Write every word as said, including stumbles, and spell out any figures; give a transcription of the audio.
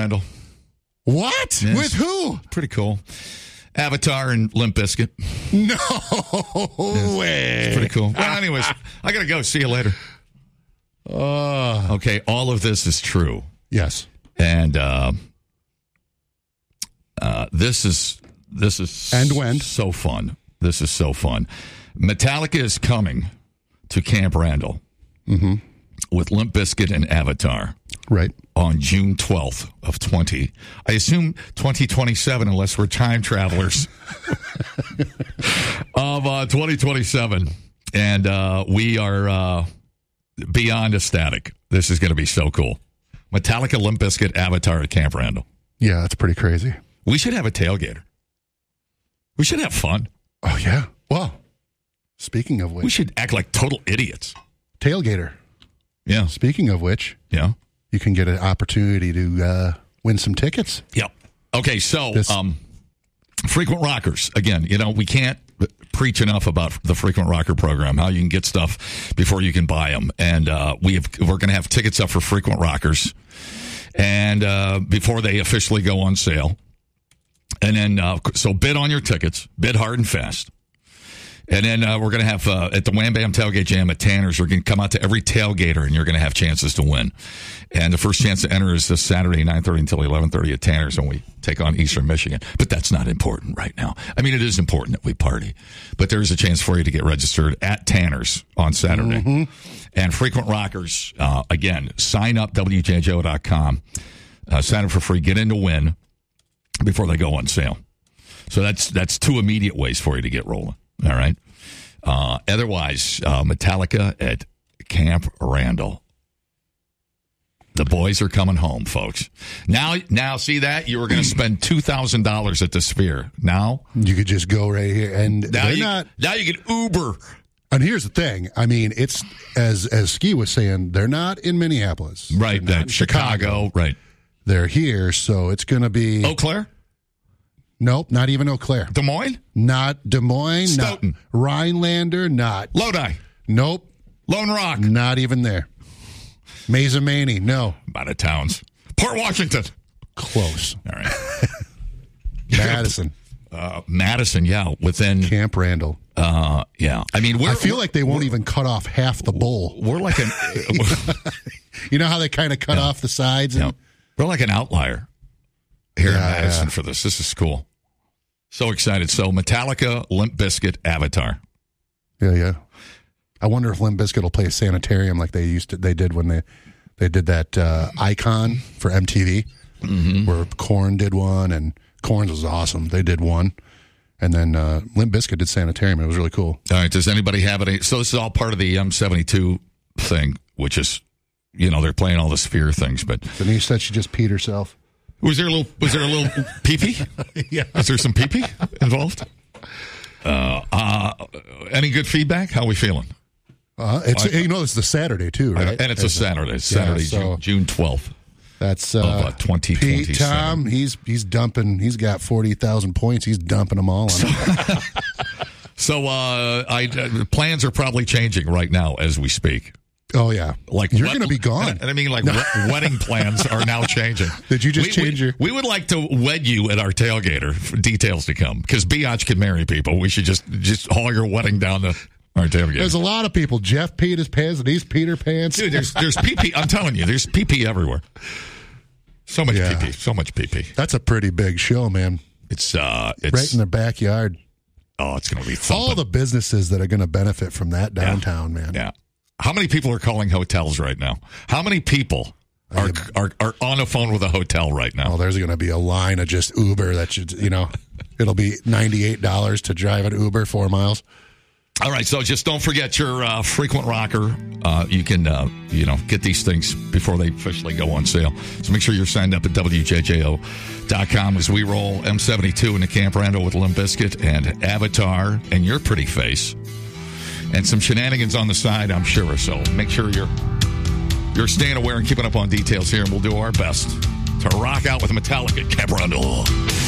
Randall. What? Yes. With who? Pretty cool. Avatar and Limp Bizkit. No Yes. way. It's pretty cool. Well, anyways, I got to go. See you later. Uh, Okay, all of this is true. yes. And uh, uh, this is this is And when? so fun. This is so fun. Metallica is coming to Camp Randall Mm-hmm. with Limp Bizkit and Avatar Right. on June twelfth of twenty. I assume twenty twenty-seven, unless we're time travelers, of uh, twenty twenty-seven. And uh, we are uh, beyond ecstatic. This is going to be so cool. Metallica, Limp Bizkit, Avatar at Camp Randall. Yeah, that's pretty crazy. We should have a tailgater. We should have fun. Oh, yeah. Well, speaking of We which, should act like total idiots. tailgater. Yeah. Speaking of which, Yeah. you can get an opportunity to uh, win some tickets. Yep. Okay, so This- um, Frequent Rockers. Again, you know, we can't preach enough about the Frequent Rocker program, how you can get stuff before you can buy them. And uh, we have, we're going to have tickets up for Frequent Rockers and uh, before they officially go on sale. And then, uh, so bid on your tickets, bid hard and fast. And then uh, we're going to have, uh, at the Wham Bam Tailgate Jam at Tanner's, we're going to come out to every tailgater, and you're going to have chances to win. And the first chance to enter is this Saturday, nine thirty until eleven thirty at Tanner's, when we take on Eastern Michigan. But that's not important right now. I mean, it is important that we party. But there is a chance for you to get registered at Tanner's on Saturday. Mm-hmm. And Frequent Rockers, uh, again, sign up, W J J O dot com. Uh, sign up for free. Get in to win before they go on sale. So that's that's two immediate ways for you to get rolling. All right. Uh, otherwise, uh, Metallica at Camp Randall. The boys are coming home, folks. Now, now, see that? You were going to spend two thousand dollars at the Sphere. Now? You could just go right here. And Now they're you, not. now you can Uber. And here's the thing. I mean, it's, as as Ski was saying, they're not in Minneapolis. Right. They're not That in Chicago. Right. They're here, so it's going to be. Eau Claire? Nope, not even Eau Claire. Des Moines? Not Des Moines. Stoughton. Not Rhinelander. Not. Lodi? Nope. Lone Rock? Not even there. Mazamani. No. Out of towns. Port Washington? Close. All right. Madison. Uh, Madison, yeah, within. Camp Randall. Uh, yeah. I mean, we're, I feel like they won't even cut off half the bowl. we're like an. You know how they kind of cut Yeah. off the sides? And, Yeah. We're like an outlier here Yeah, in Madison yeah. for this. This is cool. So excited. So Metallica, Limp Bizkit, Avatar. yeah, yeah. I wonder if Limp Bizkit will play a sanitarium like they used to. They did when they they did that uh, Icon for M T V, Mm-hmm. where Korn did one, and Korn's was awesome. They did one, and then uh, Limp Bizkit did sanitarium. It was really cool. All right. Does anybody have any? So this is all part of the M seventy-two thing, which is, you know, they're playing all the Sphere things. But Denise said she just peed herself. was there a little? Was there a little pee pee? Yeah. Is there some pee pee involved? Uh, uh, any good feedback? How are we feeling? Uh, it's you know it's the Saturday too, right? And it's a Saturday. Saturday, so- June twelfth. That's Of, uh, uh, twenty twenty-seven. Pete Tom. He's he's dumping. He's got forty thousand points. He's dumping them all on. Him. So uh, I uh, plans are probably changing right now as we speak. Oh yeah, Like you're wed- going to be gone. And, and I mean, like we- wedding plans are now changing. Did you just we, change we, your? We would like to wed you at our tailgater. For details to come, because Biatch can marry people. We should just just haul your wedding down to our tailgate. There's a lot of people. Jeff peed his pants, and he's Peter Pants. Dude, there's there's pee pee. I'm telling you, there's pee pee everywhere. So much Yeah. pee pee. So much pee pee. That's a pretty big show, man. It's uh, it's Right in their backyard. oh, it's gonna be thumping. All the businesses that are going to benefit from that downtown, man. Yeah. How many people are calling hotels right now? How many people are are, are on the phone with a hotel right now? Oh, there's going to be a line of just Uber that should, you know, it'll be ninety-eight dollars to drive an Uber four miles. All right, so just don't forget your uh, frequent rocker. Uh, you can, uh, you know, get these things before they officially go on sale. So make sure you're signed up at W J J O dot com as we roll M seventy-two into Camp Randall with Limp Bizkit and Avatar and your pretty face. And some shenanigans on the side, I'm sure. So make sure you're you're staying aware and keeping up on details here, and we'll do our best to rock out with Metallica at Camp Randall.